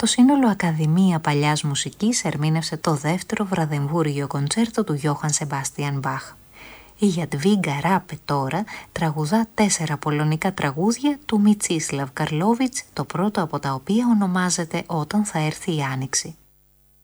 το σύνολο Ακαδημία Παλιάς Μουσικής ερμήνευσε το δεύτερο βραδεμβούργιο κοντσέρτο του Γιώχαν Σεμπάστιαν Μπαχ. Η Γιαντβίγκα Ράπε τώρα τραγουδά 4 πολωνικά τραγούδια του Μιτσίσλαβ Καρλόβιτς, το πρώτο από τα οποία ονομάζεται «Όταν θα έρθει η Άνοιξη».